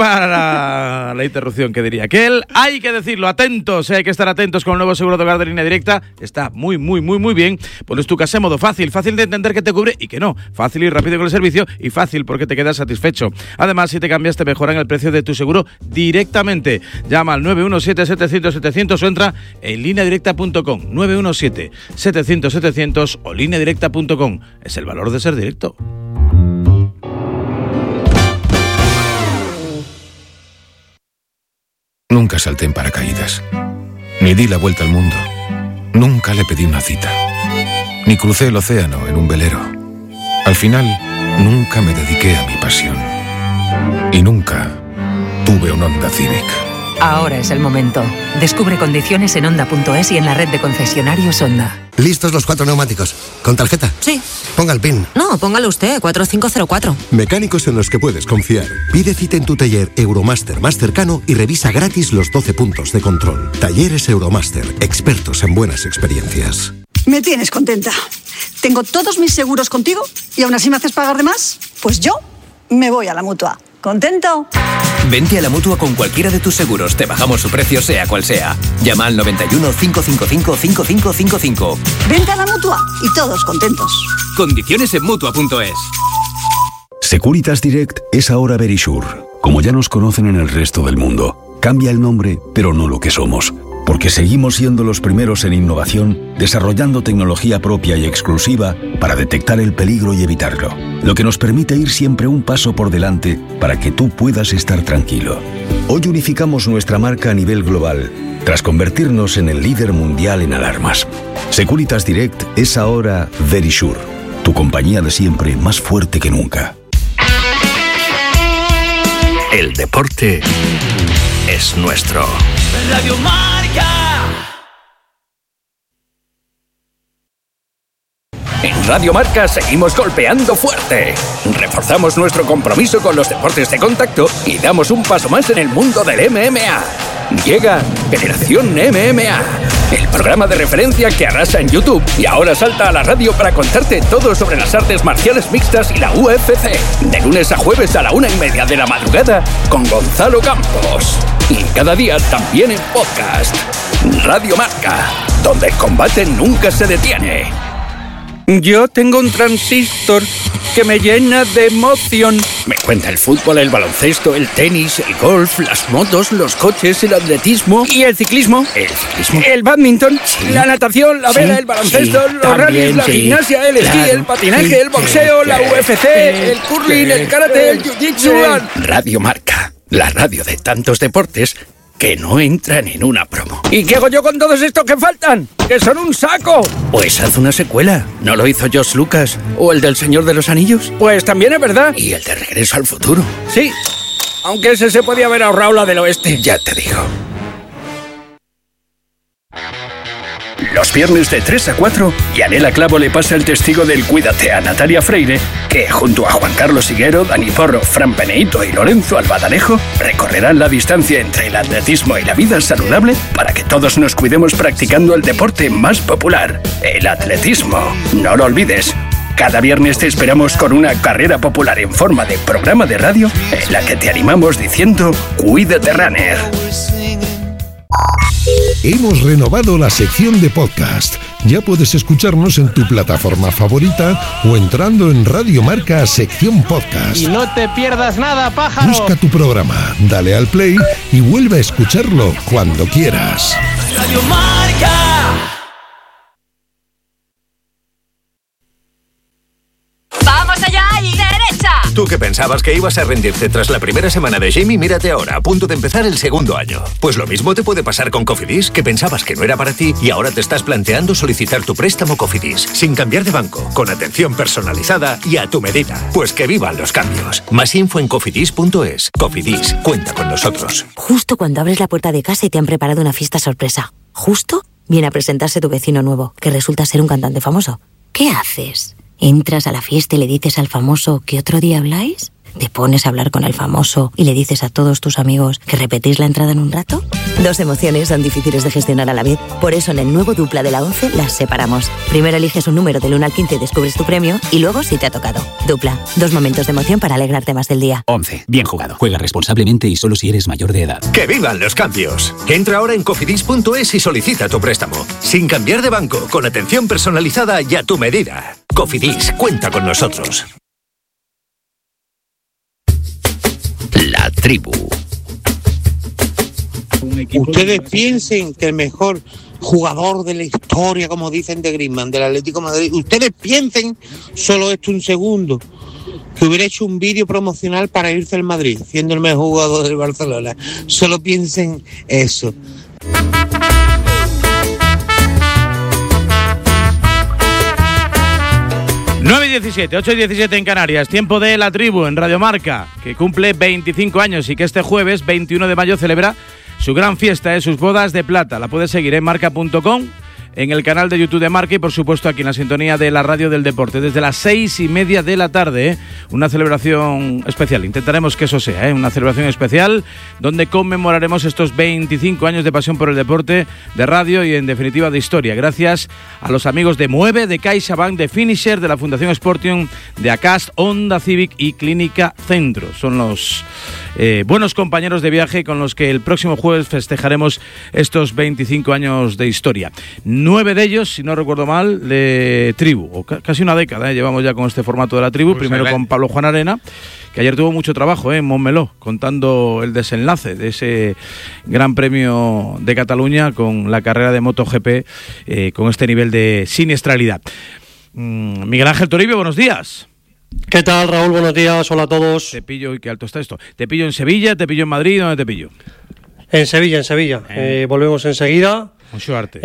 Disculpa la interrupción que diría aquel. Hay que decirlo, atentos, hay que estar atentos con el nuevo seguro de hogar de Línea Directa. Está muy bien. Pones tu casa en modo fácil de entender que te cubre y que no. Fácil y rápido con el servicio y fácil porque te quedas satisfecho. Además, si te cambias, te mejoran el precio de tu seguro directamente. Llama al 917-700-700 o entra en lineadirecta.com. 917-700-700 o lineadirecta.com. Es el valor de ser directo. Nunca salté en paracaídas, ni di la vuelta al mundo, nunca le pedí una cita, ni crucé el océano en un velero. Al final, nunca me dediqué a mi pasión, y nunca tuve un Honda Civic. Ahora es el momento. Descubre condiciones en Honda.es y en la red de concesionarios Honda. ¿Listos los 4 neumáticos? ¿Con tarjeta? Sí. Ponga el PIN. No, póngalo usted, 4504. Mecánicos en los que puedes confiar. Pide cita en tu taller Euromaster más cercano y revisa gratis los 12 puntos de control. Talleres Euromaster, expertos en buenas experiencias. Me tienes contenta. Tengo todos mis seguros contigo y aún así me haces pagar de más. Pues yo me voy a la Mutua. ¿Contento? Vente a la Mutua con cualquiera de tus seguros. Te bajamos su precio sea cual sea. Llama al 91 555 5555. Vente a la Mutua y todos contentos. Condiciones en Mutua.es. Securitas Direct es ahora Verisure. Como ya nos conocen en el resto del mundo. Cambia el nombre, pero no lo que somos. Porque seguimos siendo los primeros en innovación, desarrollando tecnología propia y exclusiva para detectar el peligro y evitarlo. Lo que nos permite ir siempre un paso por delante para que tú puedas estar tranquilo. Hoy unificamos nuestra marca a nivel global, tras convertirnos en el líder mundial en alarmas. Securitas Direct es ahora Verisure, tu compañía de siempre más fuerte que nunca. El deporte es nuestro. Radio Marca. En Radio Marca seguimos golpeando fuerte. Reforzamos nuestro compromiso con los deportes de contacto y damos un paso más en el mundo del MMA. Llega Generación MMA, el programa de referencia que arrasa en YouTube y ahora salta a la radio para contarte todo sobre las artes marciales mixtas y la UFC. De lunes a jueves a la 1:30 de la madrugada con Gonzalo Campos. Y cada día también en podcast. Radio Marca, donde el combate nunca se detiene. Yo tengo un transistor que me llena de emoción. Me cuenta el fútbol, el baloncesto, el tenis, el golf, las motos, los coches, el atletismo y el ciclismo. El badminton, la natación, la vela, el baloncesto, los rallies, la gimnasia, el esquí, el patinaje, el boxeo, la UFC, el curling, el karate, el jiu-jitsu. Radio Marca, la radio de tantos deportes que no entran en una promo. ¿Y qué hago yo con todos estos que faltan? ¡Que son un saco! Pues haz una secuela. ¿No lo hizo George Lucas? ¿O el del Señor de los Anillos? Pues también es verdad. ¿Y el de Regreso al Futuro? Sí. Aunque ese se podía haber ahorrado la del oeste. Ya te digo. Los viernes de 3 a 4, Yanela Clavo le pasa el testigo del Cuídate a Natalia Freire, que junto a Juan Carlos Higuero, Dani Porro, Fran Peneito y Lorenzo Albadalejo recorrerán la distancia entre el atletismo y la vida saludable para que todos nos cuidemos practicando el deporte más popular, el atletismo. No lo olvides. Cada viernes te esperamos con una carrera popular en forma de programa de radio en la que te animamos diciendo Cuídate Runner. Hemos renovado la sección de podcast. Ya puedes escucharnos en tu plataforma favorita o entrando en Radio Marca sección podcast. Y no te pierdas nada, pájaro. Busca tu programa, dale al play y vuelve a escucharlo cuando quieras. Radio Marca. ¡Vamos allá y derecha! Tú que pensabas que ibas a rendirte tras la primera semana de Jamie, mírate ahora, a punto de empezar el segundo año. Pues lo mismo te puede pasar con Cofidis, que pensabas que no era para ti y ahora te estás planteando solicitar tu préstamo Cofidis, sin cambiar de banco, con atención personalizada y a tu medida. Pues que vivan los cambios. Más info en cofidis.es. Cofidis, cuenta con nosotros. Justo cuando abres la puerta de casa y te han preparado una fiesta sorpresa. Justo viene a presentarse tu vecino nuevo, que resulta ser un cantante famoso. ¿Qué haces? ¿Entras a la fiesta y le dices al famoso que otro día habláis? ¿Te pones a hablar con el famoso y le dices a todos tus amigos que repetís la entrada en un rato? Dos emociones son difíciles de gestionar a la vez. Por eso en el nuevo Dupla de la 11 las separamos. Primero eliges un número del 1 al 15 y descubres tu premio y luego si te ha tocado. Dupla, dos momentos de emoción para alegrarte más del día. 11. Bien jugado. Juega responsablemente y solo si eres mayor de edad. ¡Que vivan los cambios! Entra ahora en cofidis.es y solicita tu préstamo. Sin cambiar de banco, con atención personalizada y a tu medida. Cofidis, cuenta con nosotros. La tribu. Ustedes piensen que el mejor jugador de la historia, como dicen de Griezmann, del Atlético de Madrid, ustedes piensen, solo esto un segundo, que hubiera hecho un vídeo promocional para irse al Madrid, siendo el mejor jugador del Barcelona. Solo piensen eso. 9:17, 8:17 en Canarias, tiempo de La Tribu en Radio Marca, que cumple 25 años y que este jueves 21 de mayo celebra su gran fiesta, sus bodas de plata. La puedes seguir en marca.com, en el canal de YouTube de Marca y por supuesto aquí en la sintonía de la radio del deporte desde las 6:30 de la tarde, una celebración especial. Intentaremos que eso sea, una celebración especial donde conmemoraremos estos 25 años de pasión por el deporte, de radio y en definitiva de historia, gracias a los amigos de Mueve, de CaixaBank, de Finisher, de la Fundación Sportium, de Acast, Honda Civic y Clínica Centro. Son los buenos compañeros de viaje con los que el próximo jueves festejaremos estos 25 años de historia. 9 de ellos, si no recuerdo mal, de Tribu, o casi una década, llevamos ya con este formato de La Tribu, primero con Pablo Juan Arena, que ayer tuvo mucho trabajo en Montmeló, contando el desenlace de ese Gran Premio de Cataluña con la carrera de MotoGP, con este nivel de siniestralidad. Miguel Ángel Toribio, buenos días. ¿Qué tal, Raúl? Buenos días, hola a todos. Te pillo, y qué alto está esto. ¿Te pillo en Sevilla, te pillo en Madrid? ¿Dónde te pillo? En Sevilla. Volvemos enseguida. Mucho arte.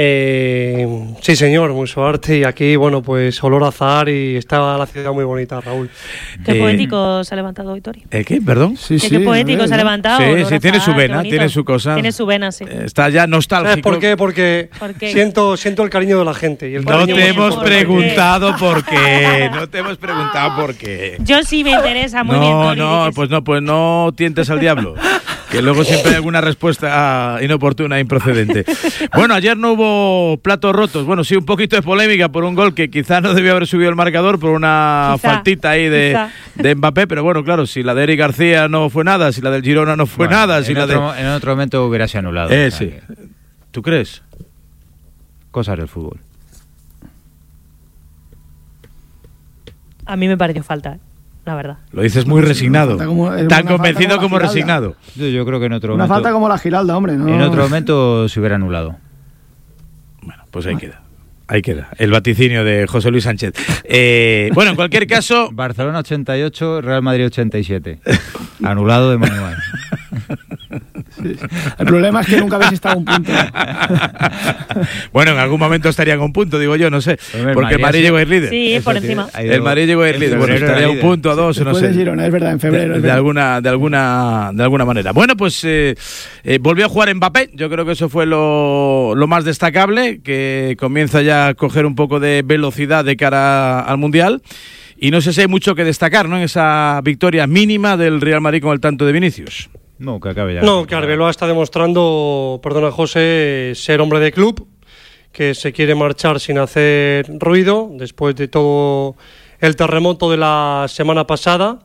Sí, señor, mucho arte. Y aquí, bueno, pues olor a azahar y está la ciudad muy bonita, Raúl. Qué poético se ha levantado hoy, Tori. ¿Qué? ¿Perdón? Sí, qué poético se ha levantado. Sí, tiene su vena, tiene su cosa. Tiene su vena, sí. Está ya nostálgico. ¿Por qué? Porque siento el cariño de la gente. Y el no te hemos preguntado por qué. No te hemos preguntado por qué. Yo sí me interesa muy bien, Tori. Pues no tientes al diablo. Que luego siempre hay alguna respuesta inoportuna e improcedente. Bueno, ayer no hubo platos rotos. Bueno, sí, un poquito de polémica por un gol que quizá no debió haber subido el marcador por una faltita ahí de Mbappé. Pero bueno, claro, si la de Eric García no fue nada, si la del Girona no fue nada. En otro momento hubiera sido anulado. Sí. ¿Tú crees? Cosas del fútbol. A mí me pareció falta, la verdad. Lo dices muy resignado. Tan convencido como resignado. Yo creo que en otro una momento... falta como la Giralda, hombre. ¿No? En otro momento se hubiera anulado. Bueno, pues ahí queda. Ahí queda, el vaticinio de José Luis Sánchez. Bueno, en cualquier caso... Barcelona 88, Real Madrid 87. Anulado de manual. Sí. El problema es que nunca habéis estado a un punto. Bueno, en algún momento estarían a un punto, digo yo, no sé. Porque el Madrid llegó a ir líder. Sí, por encima. El Madrid llegó a ir líder. Bueno, estaría a un punto, a dos, no sé. Girona, es verdad, en febrero. De alguna manera. Bueno, pues volvió a jugar Mbappé. Yo creo que eso fue lo más destacable, que comienza ya a coger un poco de velocidad de cara al Mundial. Y no sé si hay mucho que destacar, ¿no? En esa victoria mínima del Real Madrid con el tanto de Vinicius. No, que acabe ya. No, que Arbeloa está demostrando, perdona José, ser hombre de club, que se quiere marchar sin hacer ruido después de todo el terremoto de la semana pasada.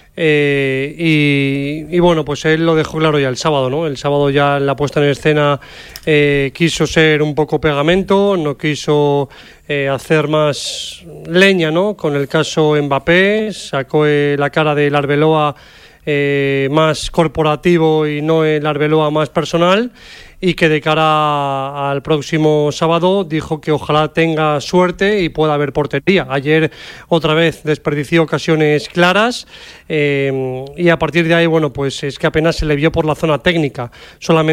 Y bueno, pues él lo dejó claro ya el sábado, ¿no? El sábado ya en la puesta en escena quiso ser un poco pegamento, no quiso hacer más leña, ¿no? Con el caso Mbappé, sacó la cara del Arbeloa más corporativo y no el Arbeloa más personal, y que de cara al próximo sábado dijo que ojalá tenga suerte y pueda haber portería. Ayer otra vez desperdició ocasiones claras y a partir de ahí, bueno, pues es que apenas se le vio por la zona técnica, solamente